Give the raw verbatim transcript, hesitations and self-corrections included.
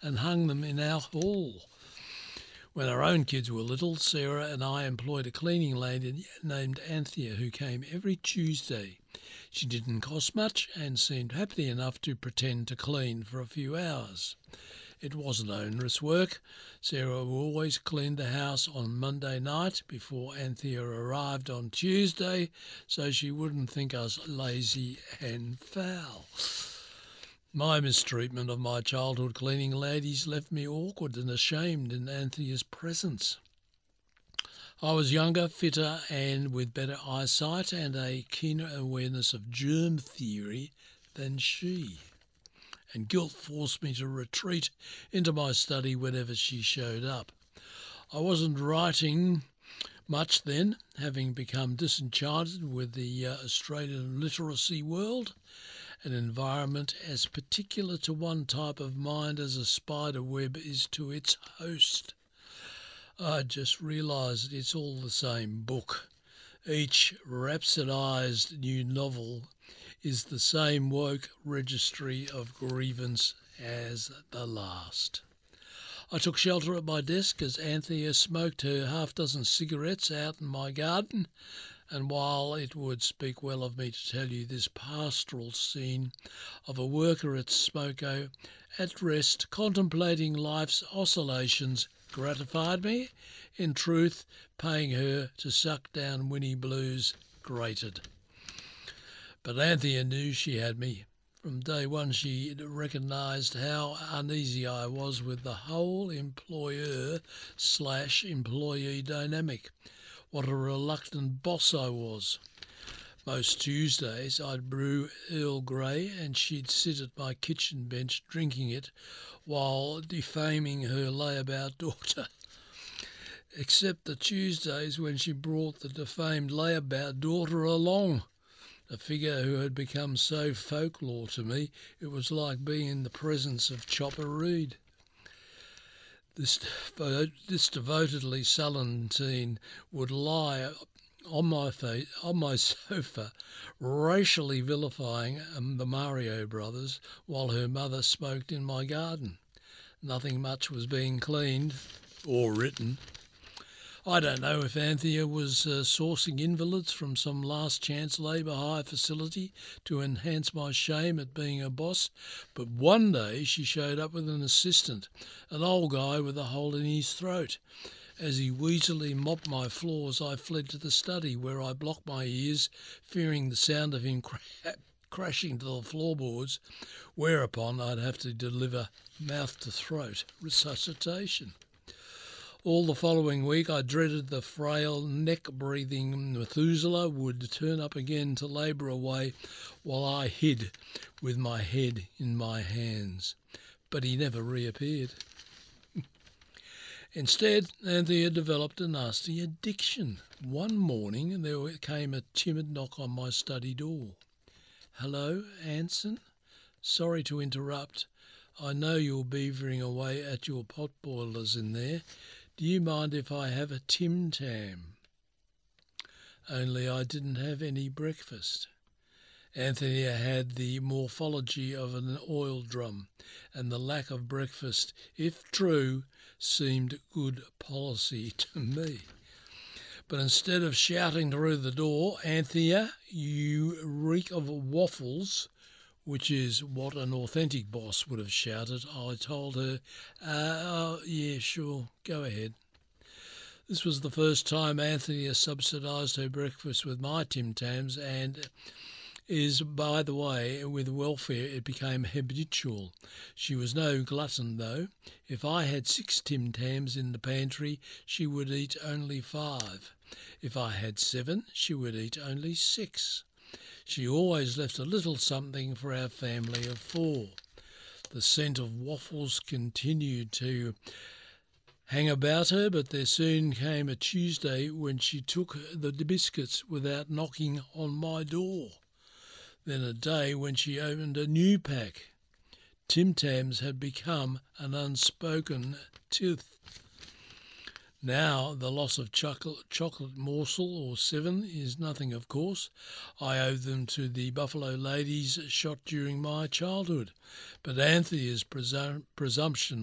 and hung them in our hall. When our own kids were little, Sarah and I employed a cleaning lady named Anthea who came every Tuesday. She didn't cost much and seemed happy enough to pretend to clean for a few hours. It wasn't onerous work. Sarah always cleaned the house on Monday night before Anthea arrived on Tuesday, so she wouldn't think us lazy and foul. My mistreatment of my childhood cleaning ladies left me awkward and ashamed in Anthea's presence. I was younger, fitter, and with better eyesight and a keener awareness of germ theory than she, and guilt forced me to retreat into my study whenever she showed up. I wasn't writing much then, having become disenchanted with the uh, Australian literacy world, an environment as particular to one type of mind as a spider web is to its host. I just realised it's all the same book. Each rhapsodised new novel is the same woke registry of grievance as the last. I took shelter at my desk as Anthea smoked her half-dozen cigarettes out in my garden, and while it would speak well of me to tell you this pastoral scene of a worker at Smoko, at rest, contemplating life's oscillations, gratified me, in truth, paying her to suck down Winnie Blues grated. But Anthea knew she had me. From day one she recognised how uneasy I was with the whole employer slash employee dynamic. What a reluctant boss I was. Most Tuesdays I'd brew Earl Grey and she'd sit at my kitchen bench drinking it while defaming her layabout daughter. Except the Tuesdays when she brought the defamed layabout daughter along, a figure who had become so folklore to me it was like being in the presence of Chopper Read. This, this devotedly sullen teen would lie on my face, on my sofa, racially vilifying the Mario brothers while her mother smoked in my garden. Nothing much was being cleaned or written. I don't know if Anthea was uh, sourcing invalids from some last chance labour hire facility to enhance my shame at being a boss, but one day she showed up with an assistant, an old guy with a hole in his throat. As he wheezily mopped my floors, I fled to the study where I blocked my ears, fearing the sound of him cra- crashing to the floorboards, whereupon I'd have to deliver mouth-to-throat resuscitation. All the following week I dreaded the frail, neck-breathing Methuselah would turn up again to labour away while I hid with my head in my hands. But he never reappeared. Instead, Anthea developed a nasty addiction. One morning there came a timid knock on my study door. "Hello, Anson? Sorry to interrupt. I know you're beavering away at your pot boilers in there. Do you mind if I have a Tim Tam?" Only I didn't have any breakfast. Anthea had the morphology of an oil drum, and the lack of breakfast, if true, seemed good policy to me. But instead of shouting through the door, "Anthea, you reek of waffles," which is what an authentic boss would have shouted, I told her, uh, oh, yeah, sure, go ahead. This was the first time Anthea subsidised her breakfast with my Tim Tams, and is, by the way, with welfare it became habitual. She was no glutton, though. If I had six Tim Tams in the pantry, she would eat only five. If I had seven, she would eat only six. She always left a little something for our family of four. The scent of waffles continued to hang about her, but there soon came a Tuesday when she took the biscuits without knocking on my door. Then a day when she opened a new pack. Tim Tams had become an unspoken tooth. Now the loss of chocolate, chocolate morsel or seven is nothing, of course. I owe them to the buffalo ladies shot during my childhood. But Anthea's presum- presumption